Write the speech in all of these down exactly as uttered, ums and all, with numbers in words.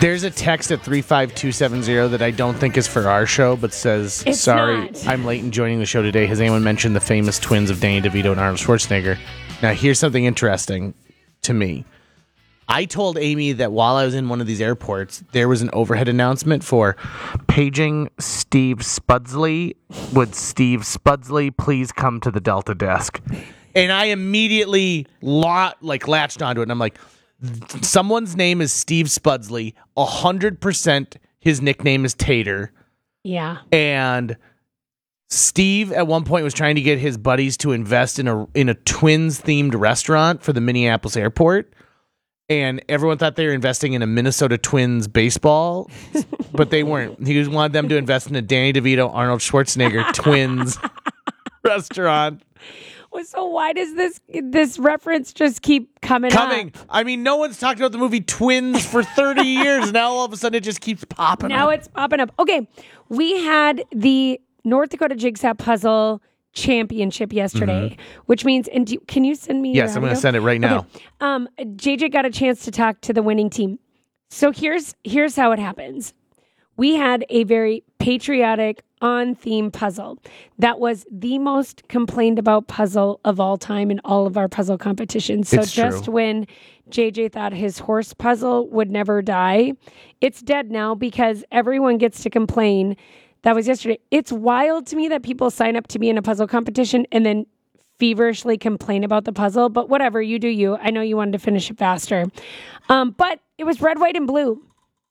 There's a text at three five two seven zero that I don't think is for our show, but says, It's sorry, not. I'm late in joining the show today. Has anyone mentioned the famous twins of Danny DeVito and Arnold Schwarzenegger? Now, here's something interesting to me. I told Amy that while I was in one of these airports, there was an overhead announcement for paging Steve Spudsley. Would Steve Spudsley please come to the Delta desk? And I immediately lot, like latched onto it, and I'm like, someone's name is Steve Spudsley. A hundred percent his nickname is Tater. Yeah. And Steve at one point was trying to get his buddies to invest in a in a twins themed restaurant for the Minneapolis airport. And everyone thought they were investing in a Minnesota Twins baseball, but they weren't. He just wanted them to invest in a Danny DeVito, Arnold Schwarzenegger Twins restaurant. So why does this this reference just keep coming Coming. up? I mean, no one's talked about the movie Twins for thirty years. Now all of a sudden it just keeps popping Now up. it's popping up. Okay, we had the North Dakota Jigsaw Puzzle Championship yesterday, mm-hmm. which means, and do, can you send me? Yes, I'm going to send it right now. Okay. Um, J J got a chance to talk to the winning team. So here's here's how it happens. We had a very patriotic, on-theme puzzle that was the most complained about puzzle of all time in all of our puzzle competitions. So it's just true. when J J thought his horse puzzle would never die, it's dead now because everyone gets to complain. That was yesterday. It's wild to me that people sign up to be in a puzzle competition and then feverishly complain about the puzzle. But whatever, you do you. I know you wanted to finish it faster. Um, but it was red, white, and blue.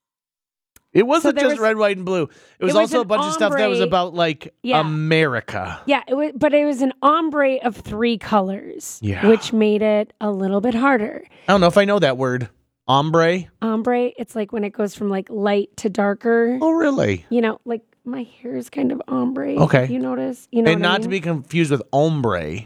It wasn't so just was, red, white, and blue. It was, it was also a bunch ombre, of stuff that was about, like, yeah. America. Yeah, it was, but it was an ombre of three colors, yeah. which made it a little bit harder. I don't know if I know that word. Ombre? Ombre, it's like when it goes from, like, light to darker. Oh, really? You know, like, my hair is kind of ombre. Okay. You notice? You know and not I mean? to be confused with ombre,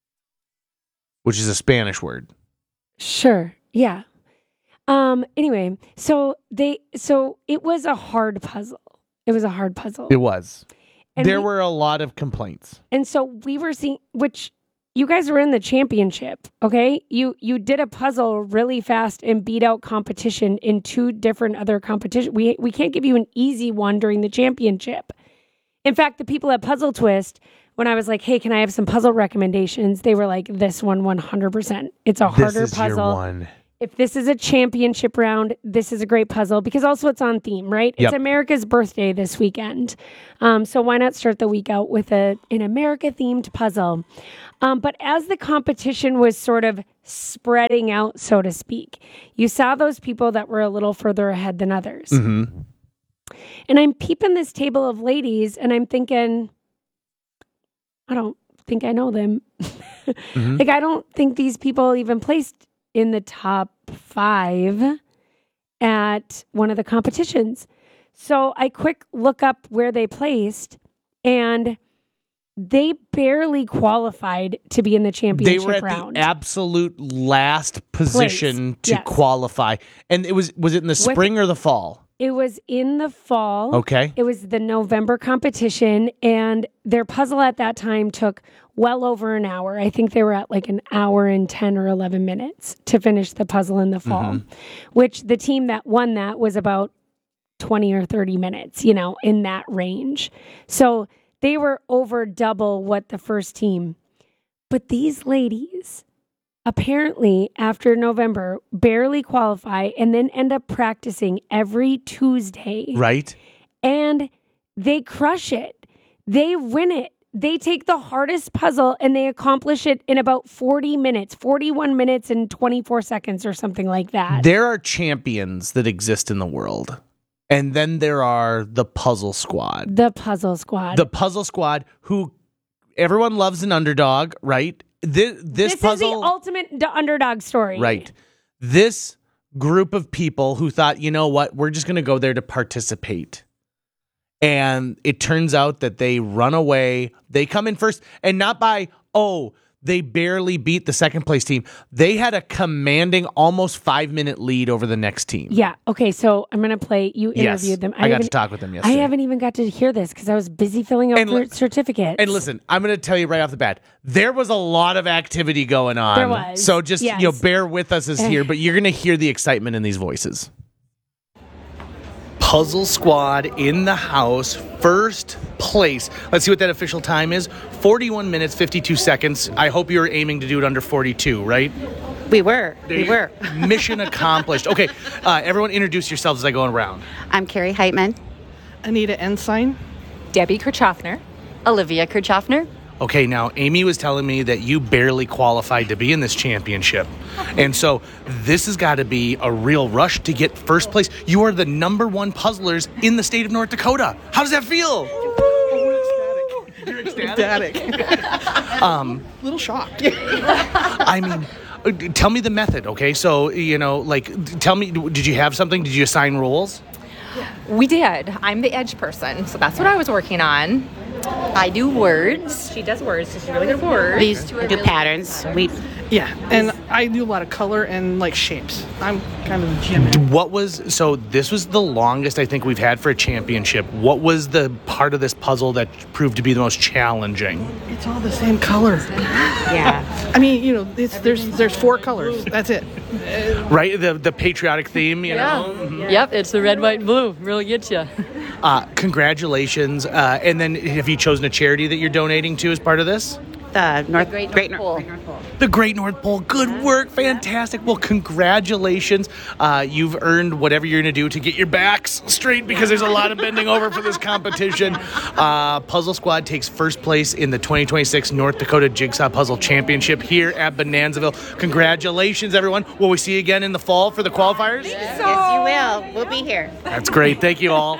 which is a Spanish word. Sure. Yeah. Um, anyway, so they, so it was a hard puzzle. It was a hard puzzle. It was. And there we, were a lot of complaints. And so we were seeing, which you guys were in the championship, okay? You, you did a puzzle really fast and beat out competition in two different other competitions. We, we can't give you an easy one during the championship. In fact, the people at Puzzle Twist, when I was like, hey, can I have some puzzle recommendations? They were like, this one, one hundred percent. It's a harder this is puzzle. Your one. If this is a championship round, this is a great puzzle because also it's on theme, right? Yep. It's America's birthday this weekend. Um, so why not start the week out with a an America-themed puzzle? Um, but as the competition was sort of spreading out, so to speak, you saw those people that were a little further ahead than others. Mm-hmm. And I'm peeping this table of ladies and I'm thinking, I don't think I know them. mm-hmm. Like, I don't think these people even placed in the top five at one of the competitions. So I quick look up where they placed and they barely qualified to be in the championship round. They were at round. the absolute last position Place. to Yes. qualify. And it was, was it in the spring With, or the fall? It was in the fall. Okay. It was the November competition, and their puzzle at that time took well over an hour. I think they were at like an hour and ten or eleven minutes to finish the puzzle in the fall, mm-hmm. which the team that won that was about twenty or thirty minutes, you know, in that range. So they were over double what the first team. But these ladies apparently, after November, barely qualify and then end up practicing every Tuesday. Right. And they crush it. They win it. They take the hardest puzzle and they accomplish it in about forty minutes, forty-one minutes and twenty-four seconds or something like that. There are champions that exist in the world. And then there are the puzzle squad. The puzzle squad. The puzzle squad who everyone loves an underdog, right? This, this, this puzzle is the ultimate d- underdog story. Right. This group of people who thought, you know what, we're just going to go there to participate. And it turns out that they run away. They come in first and not by, oh, they barely beat the second place team. They had a commanding almost five minute lead over the next team. Yeah. Okay. So I'm going to play. You interviewed yes, them. I, I got even, to talk with them yesterday. I haven't even got to hear this because I was busy filling out and, certificates. And listen, I'm going to tell you right off the bat, there was a lot of activity going on. There was. So just, yes. you know, bear with us as here, but you're going to hear the excitement in these voices. Puzzle Squad in the house, first place. Let's see what that official time is. forty-one minutes, fifty-two seconds. I hope you were aiming to do it under forty-two, right? We were. We were. Mission accomplished. Okay, uh, everyone introduce yourselves as I go around. I'm Carrie Heitman. Anita Ensign. Debbie Kirchhoffner. Olivia Kirchhoffner. Okay, now Amy was telling me that you barely qualified to be in this championship. And so this has got to be a real rush to get first place. You are the number one puzzlers in the state of North Dakota. How does that feel? You're ecstatic. Ecstatic. um, A little shocked. I mean, tell me the method, okay? So, you know, like, tell me, did you have something? Did you assign roles? We did. I'm the edge person, so that's what I was working on. I do words. She does words, so she's really good at words. These two do patterns. We Yeah, and I do a lot of color and like shapes. I'm kind of geometric. What was, so this was the longest I think we've had for a championship. What was the part of this puzzle that proved to be the most challenging? It's all the same color. yeah. I mean, you know, it's, there's there's four colors. That's it. Right? The the patriotic theme, you know? Yeah. Yep, it's the red, white, and blue. Really gets you. Uh, congratulations. Uh, and then have you chosen a charity that you're donating to as part of this? The North Great Great North North, Pole. Great North Pole. The Great North Pole. Good work. Fantastic. Well, congratulations. Uh, you've earned whatever you're going to do to get your backs straight because there's a lot of bending over for this competition. Uh, Puzzle Squad takes first place in the twenty twenty-six North Dakota Jigsaw Puzzle Championship here at Bonanzaville. Congratulations, everyone. Will we see you again in the fall for the qualifiers? Yes, you will. We'll be here. That's great. Thank you all.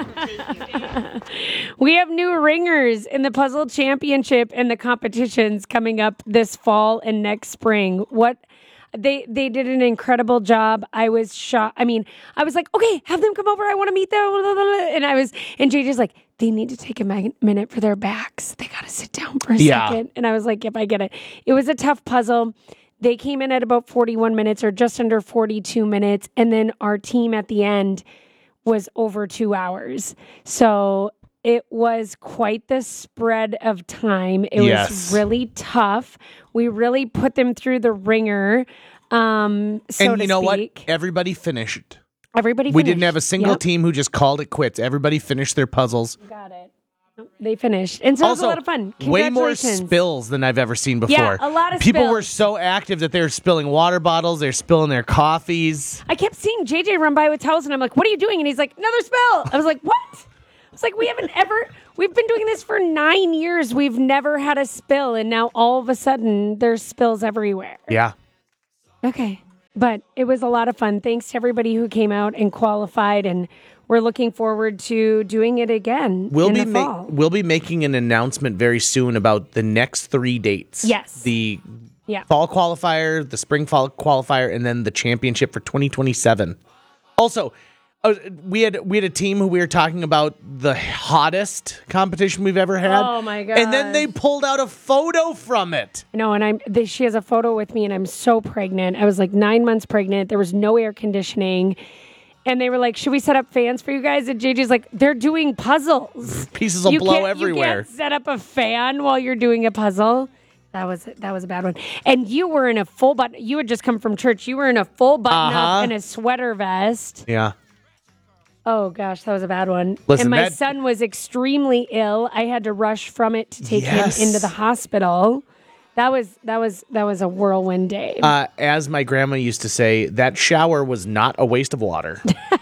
We have new ringers in the Puzzle Championship and the competitions coming up this fall and next spring. What they they did an incredible job. I was shocked. I mean, I was like, okay, have them come over. I want to meet them. And I was, and J J's like, they need to take a mag- minute for their backs. They got to sit down for a Yeah. second. And I was like, yep, I get it. It was a tough puzzle. They came in at about forty-one minutes or just under forty-two minutes. And then our team at the end was over two hours. So it was quite the spread of time. It Yes. was really tough. We really put them through the ringer, um, so And to you know speak. what? Everybody finished. Everybody We finished. didn't have a single Yep. team who just called it quits. Everybody finished their puzzles. Got it. They finished. And so it was a lot of fun. Way more Congratulations. spills than I've ever seen before. Yeah, a lot of People spills. were so active that they were spilling water bottles, they're spilling their coffees. I kept seeing J J run by with towels, and I'm like, what are you doing? And he's like, another spill. I was like, what? I was like, we haven't ever, we've been doing this for nine years. We've never had a spill. And now all of a sudden there's spills everywhere. Yeah. Okay. But it was a lot of fun. Thanks to everybody who came out and qualified. And we're looking forward to doing it again We'll in be the ma- fall. we'll be making an announcement very soon about the next three dates. Yes. The Yeah. fall qualifier, the spring fall qualifier, and then the championship for twenty twenty-seven. Also, uh, we had we had a team who we were talking about the hottest competition we've ever had. Oh, my And then gosh. they pulled out a photo from it. No, and I'm. This, she has a photo with me, and I'm so pregnant. I was like nine months pregnant. There was no air conditioning, and they were like, "Should we set up fans for you guys?" And J J's like, "They're doing puzzles. Pieces will You blow can't- everywhere. You can't set up a fan while you're doing a puzzle." That was that was a bad one. And you were in a full button. You had just come from church. You were in a full button Uh-huh. up and a sweater vest. Yeah. Oh gosh, that was a bad one. Listen, and my that- son was extremely ill. I had to rush from it to take Yes. him into the hospital. That was that was that was a whirlwind day. Uh, as my grandma used to say, that shower was not a waste of water.